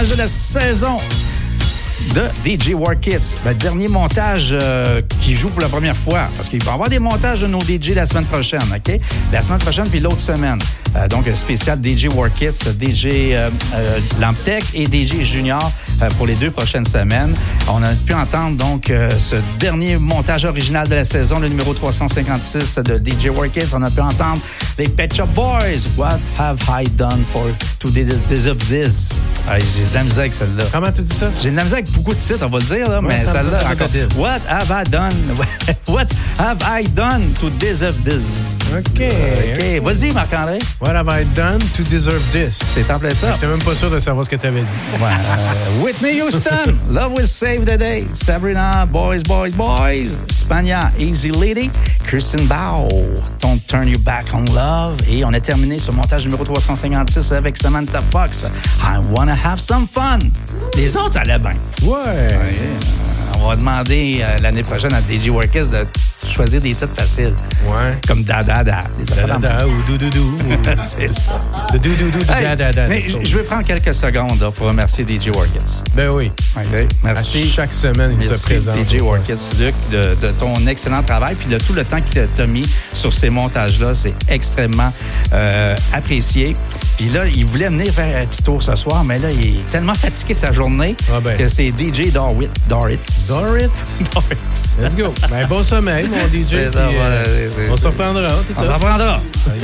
montage de la saison de DJ Workits. Le dernier montage qui joue pour la première fois. Parce qu'il va y avoir des montages de nos DJ la semaine prochaine, OK? La semaine prochaine, puis l'autre semaine. Donc, spécial DJ Workits, DJ Lamptech et DJ Junior pour les 2 prochaines semaines. On a pu entendre, donc, ce dernier montage original de la saison, le numéro 356 de DJ Workits. On a pu entendre les Pet Shop Boys. What have I done to deserve this? J'ai de la misère avec celle-là. Comment tu dis ça? J'ai de la misère avec beaucoup de titres, on va le dire, là, mais celle-là, encore. What have I done? What have I done to deserve this? OK. Vas-y, Marc-André. What have I done to deserve this? C'est en plein ça. J'étais même pas sûr de savoir ce que tu avais dit. Ouais, Whitney Houston, Love Will Save the Day. Sabrina, Boys. Spania, Easy Lady. Kirsten Bow, Don't Turn You Back on Love. Et on a terminé ce montage numéro 356 avec Samantha Fox. I Wanna Have Some Fun. Les autres, ça allait bien. Ouais. On va demander l'année prochaine à DJ Workits de choisir des titres faciles. Ouais. Comme Da-Da-Da. Da-Da-Da ou Dou-Dou-Dou. C'est ça. Le Dou-Dou-Dou de Da-Da-Da. Mais je vais prendre quelques secondes là, pour remercier DJ Workits. Ben oui. Okay. Merci. À chaque semaine, il se présente. DJ Workits, Luc, de ton excellent travail puis de tout le temps qu'il t'a mis sur ces montages-là. C'est extrêmement apprécié. Puis là, il voulait venir faire un petit tour ce soir, mais là, il est tellement fatigué de sa journée que c'est DJ Doritz. Let's go. Ben, bon sommeil, mon DJ. C'est ça, on se reprendra, c'est ça? On se reprendra.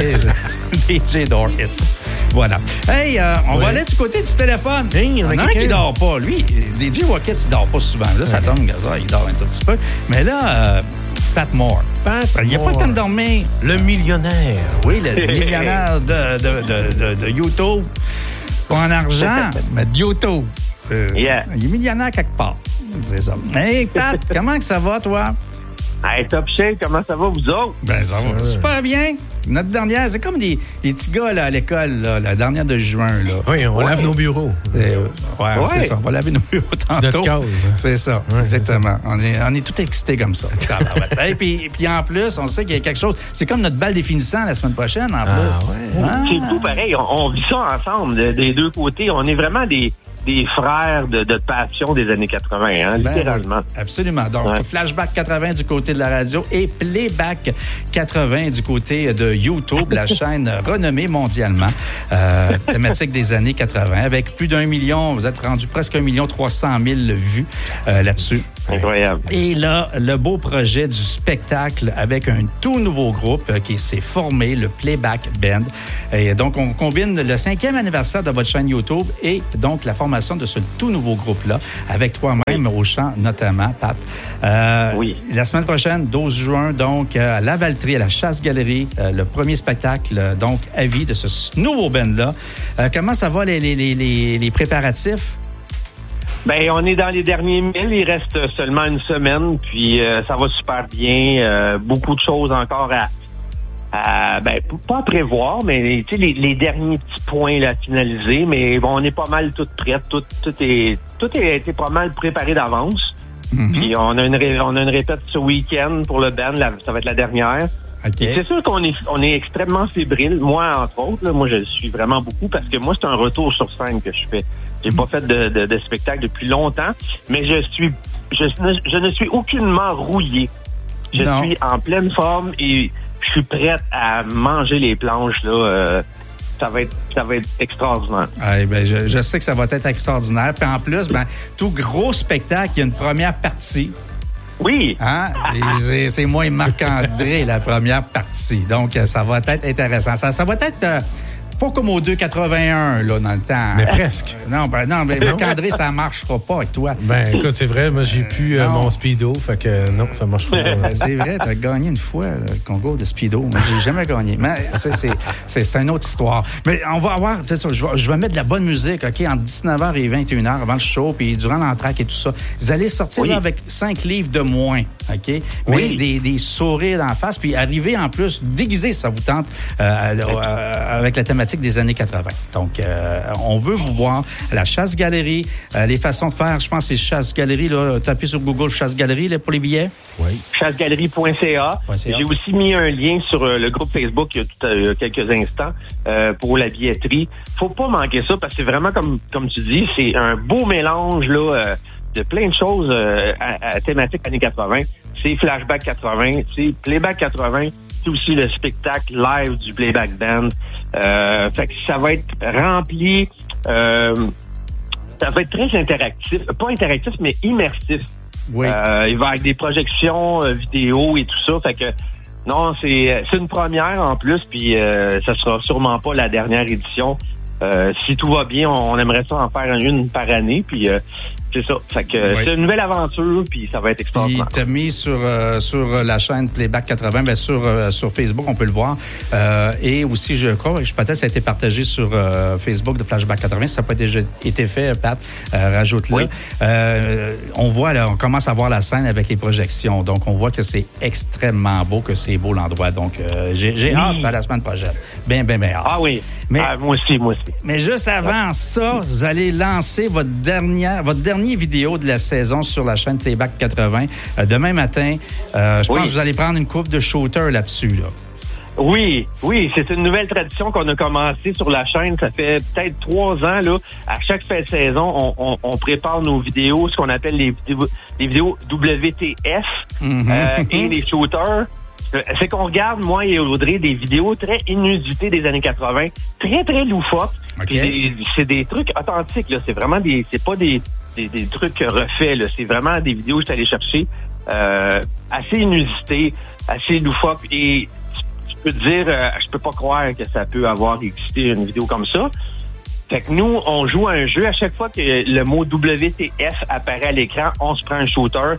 DJ Doritz. Voilà. Hey, on va aller du côté du téléphone. Il y en a un qui dort pas. Lui, DJ Workits, il dort pas souvent. Là, ça tombe, il dort un tout petit peu. Mais là, Pat Moore. Il n'y a pas le temps de dormir. Le millionnaire. Oui, le millionnaire de YouTube. Pas en argent, mais de YouTube. Il est millionnaire quelque part. C'est ça. Hey, Pat, comment que ça va, toi? Hey, top shape, comment ça va, vous autres? Ben, ça va super bien. Notre dernière, c'est comme des petits gars là, à l'école, là, la dernière de juin. Là. Oui, on lave nos bureaux. C'est ça. On va laver nos bureaux tantôt. C'est ça, exactement. On est tout excités comme ça. Et puis en plus, on sait qu'il y a quelque chose. C'est comme notre bal définissant la semaine prochaine, en plus. C'est tout pareil. On vit ça ensemble, des deux côtés. On est vraiment des frères de passion des années 80, hein, littéralement. Absolument. Donc, Flashback 80 du côté de la radio et Playback 80 du côté de YouTube, la chaîne renommée mondialement, thématique des années 80, avec plus d'1 million, vous êtes rendu presque 1 300 000 vues là-dessus. Incroyable. Et là, le beau projet du spectacle avec un tout nouveau groupe qui s'est formé, le Playback Band. Et donc, on combine le 5e anniversaire de votre chaîne YouTube et donc la formation de ce tout nouveau groupe-là, avec toi-même au chant notamment, Pat. La semaine prochaine, 12 juin, donc, à la Valtrie, à la Chasse-Galerie, le premier spectacle, donc, à vie de ce nouveau band-là. Comment ça va, les préparatifs? Ben, on est dans les derniers 1000. Il reste seulement une semaine, puis ça va super bien. Beaucoup de choses encore pas à prévoir, mais tu sais, les derniers petits points là, à finaliser. Mais bon, on est pas mal tout prêt. Tout a été pas mal préparé d'avance. Mm-hmm. Puis on a une répète ce week-end pour le band. Ça va être la dernière. Okay. C'est sûr qu'on est extrêmement fébrile. Moi, entre autres, là, moi, je le suis vraiment beaucoup parce que moi, c'est un retour sur scène que je fais. J'ai pas fait de spectacle depuis longtemps, mais je ne suis aucunement rouillé. Je suis en pleine forme et je suis prête à manger les planches, là. Ça va être extraordinaire. Je sais que ça va être extraordinaire. Puis en plus, tout gros spectacle, il y a une première partie. Oui. Hein? C'est moi et Marc-André, la première partie. Donc, ça va être intéressant. Ça va être pas comme au 2,81 là, dans le temps. Mais presque. Non, mais Marc-André, ça marchera pas avec toi. Ben, écoute, c'est vrai, moi, j'ai plus mon speedo, fait que non, ça marche pas. C'est vrai, t'as gagné une fois le concours de speedo. Moi, j'ai jamais gagné. Mais c'est une autre histoire. Mais on va avoir, tu sais, je vais mettre de la bonne musique, OK, entre 19h et 21h avant le show, puis durant l'entraque et tout ça. Vous allez sortir là avec 5 livres de moins, OK? Mais des sourires d'en face, puis arriver en plus déguisé, si ça vous tente, avec la thématique thématique des années 80. Donc, on veut vous voir la chasse-galerie, les façons de faire. Je pense que c'est chasse-galerie, là. Tapez sur Google chasse-galerie là, pour les billets. Oui. Chassegalerie.ca. J'ai aussi mis un lien sur le groupe Facebook il y a quelques instants pour la billetterie. Faut pas manquer ça parce que c'est vraiment, comme tu dis, c'est un beau mélange là de plein de choses à thématique années 80. C'est Flashback 80, c'est Playback 80, c'est aussi le spectacle live du Playback Band. Fait que ça va être rempli, ça va être très interactif, pas interactif, mais immersif. Oui. Il va y avoir des projections vidéo et tout ça, fait que non, c'est une première en plus, puis ça sera sûrement pas la dernière édition. Si tout va bien, on aimerait ça en faire une par année, puis c'est ça. Fait que c'est une nouvelle aventure, puis ça va être extraordinaire. Il t'a mis sur la chaîne Playback 80, bien sur Facebook, on peut le voir. Et aussi, je crois, peut-être ça a été partagé sur Facebook de Flashback 80. Si ça n'a pas déjà été fait, Pat, rajoute-le. Oui. On voit, là, on commence à voir la scène avec les projections. Donc, on voit que c'est extrêmement beau, que c'est beau l'endroit. Donc, j'ai hâte à la semaine prochaine. Bien hâte. Ah oui. Mais, moi aussi. Mais juste avant ça, vous allez lancer votre dernière vidéo de la saison sur la chaîne Playback 80. Demain matin, je pense que vous allez prendre une coupe de shooter là-dessus. Là. Oui, c'est une nouvelle tradition qu'on a commencé sur la chaîne. Ça fait peut-être 3 ans. Là. À chaque fin de saison, on prépare nos vidéos, ce qu'on appelle les vidéos WTF et les shooters. C'est qu'on regarde, moi et Audrey, des vidéos très inusitées des années 80, très, très loufoques. Okay. C'est des trucs authentiques, là. C'est vraiment c'est pas des trucs refaits, là. C'est vraiment des vidéos que je suis allé chercher, assez inusitées, assez loufoques. Et je peux te dire, je peux pas croire que ça peut avoir existé une vidéo comme ça. Fait que nous, on joue à un jeu. À chaque fois que le mot WTF apparaît à l'écran, on se prend un shooter.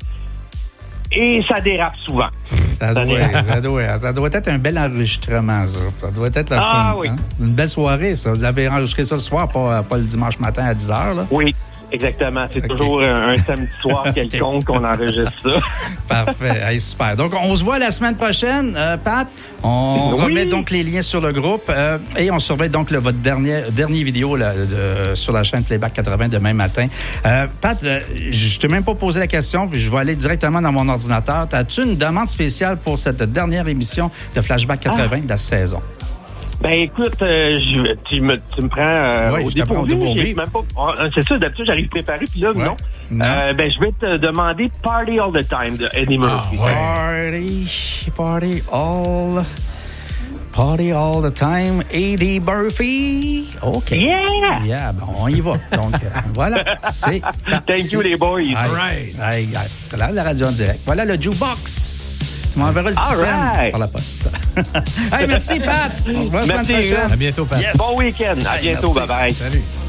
Et ça dérape souvent. Ça doit être un bel enregistrement, ça. Ça doit être la fin, oui. Hein? Une belle soirée, ça. Vous l'avez enregistré ça le soir, pas le dimanche matin à 10h, là? Oui, exactement. C'est toujours un samedi soir quelconque qu'on enregistre ça. Parfait. Hey, super. Donc, on se voit la semaine prochaine, Pat. On remet donc les liens sur le groupe et on surveille donc votre dernier vidéo là, sur la chaîne Playback 80 demain matin. Pat, je t'ai même pas posé la question, puis je vais aller directement dans mon ordinateur. As-tu une demande spéciale pour cette dernière émission de Flashback 80 de la saison? Ben écoute, tu me prends au dépourvu. C'est ça, d'habitude j'arrive préparé, puis là, non. Ben je vais te demander Party All the Time de Eddie Murphy. Party all the time, Eddie Murphy. OK. Yeah, bon, on y va. Donc, voilà, c'est parti. Thank you, les boys. Aïe. Là, la radio en direct. Voilà le jukebox. Tu m'enverras le petit par la poste. Hey, merci, Pat. On se voit la semaine prochaine. À bientôt, Pat. Yes. Bon week-end. À bientôt. Bye-bye. Salut.